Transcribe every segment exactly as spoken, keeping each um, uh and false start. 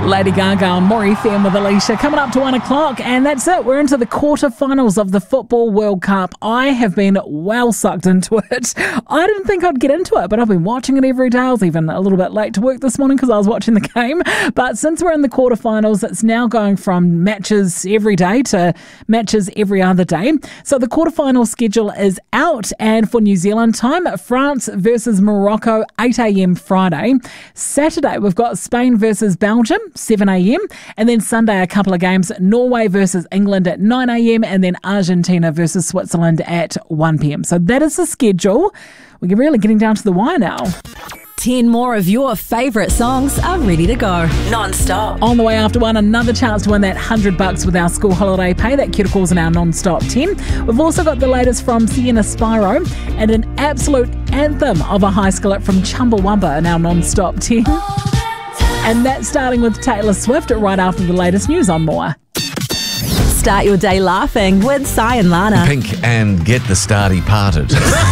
Lady Gaga on More F M with Alicia. Coming up to one o'clock, and that's it. We're into the quarterfinals of the Football World Cup. I have been well sucked into it. I didn't think I'd get into it, but I've been watching it every day. I was even a little bit late to work this morning because I was watching the game. But since we're in the quarterfinals, it's now going from matches every day to matches every other day. So the quarterfinal schedule is out, and for New Zealand time, France versus Morocco, eight a.m. Friday. Saturday, we've got Spain versus Belgium, seven a.m. And then Sunday, a couple of games, Norway versus England at nine a.m. and then Argentina versus Switzerland at one p.m. So that is the schedule. We're really getting down to the wire now. ten more of your favourite songs are ready to go. Non-stop. On the way after one, another chance to win that one hundred bucks with our school holiday pay. That Cuticles in our non-stop ten. We've also got the latest from Sienna Spyro and an absolute anthem of a high schooler from Chumbawamba in our non-stop ten. And that's starting with Taylor Swift right after the latest news on More. Start your day laughing with Sai and Lana. Pink and get the starty parted.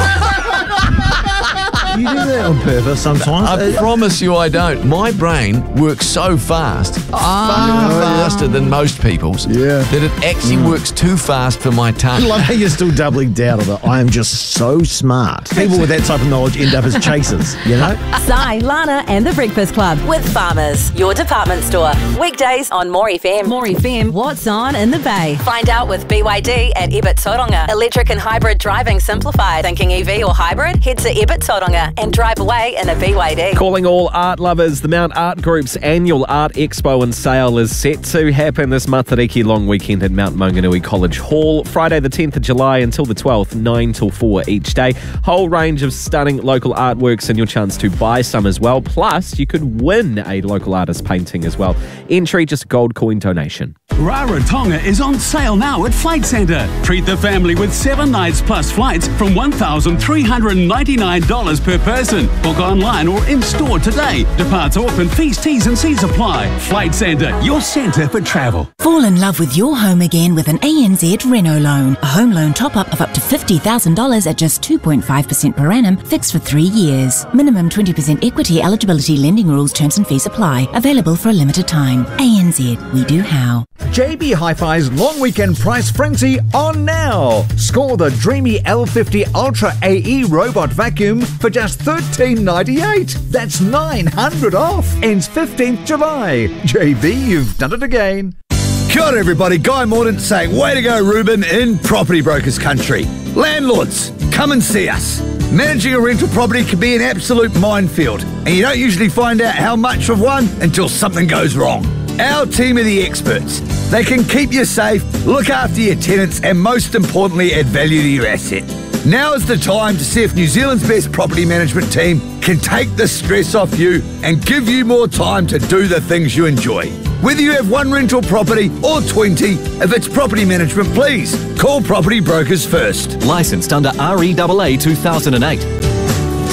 You do that on purpose sometimes. I promise you I don't. My brain works so fast, far faster than most people's, Yeah. that it actually Mm. works too fast for my I tongue. love how you're still doubling down on it. I am just so smart. People with that type of knowledge end up as chasers, you know? Sai, Lana and The Breakfast Club with Farmers, your department store. Weekdays on More F M. More F M, what's on in the Bay? Find out with B Y D at Ebert Tauranga. Electric and hybrid driving simplified. Thinking E V or hybrid? Head to Ebert Tauranga and drive away in a B Y D. Calling all art lovers, the Mount Art Group's annual Art Expo and Sale is set to happen this Matariki long weekend at Mount Maunganui College Hall. Friday the tenth of July until the twelfth, nine till four each day. Whole range of stunning local artworks and your chance to buy some as well. Plus, you could win a local artist painting as well. Entry, just a gold coin donation. Rarotonga is on sale now at Flight Centre. Treat the family with seven nights plus flights from one thousand three hundred ninety-nine dollars per person. Book online or in-store today. Departs open, fees, T's and C's apply. Flight Centre, your centre for travel. Fall in love with your home again with an A N Z Reno loan. A home loan top-up of up to fifty thousand dollars at just two point five percent per annum, fixed for three years. Minimum twenty percent equity eligibility, lending rules, terms and fees apply. Available for a limited time. A N Z, we do how. J B Hi-Fi's long weekend price frenzy on now. Score the dreamy L fifty Ultra A E robot vacuum for just thirteen ninety-eight. That's nine hundred off. Ends fifteenth July. J B, you've done it again. Kia ora everybody, Guy Mordaunt saying, way to go Ruben in Property Brokers Country. Landlords, come and see us. Managing a rental property can be an absolute minefield, and you don't usually find out how much of one until something goes wrong. Our team are the experts. They can keep you safe, look after your tenants, and most importantly, add value to your asset. Now is the time to see if New Zealand's best property management team can take the stress off you and give you more time to do the things you enjoy. Whether you have one rental property or twenty, if it's property management, please call Property Brokers first. Licensed under R E A A two thousand eight.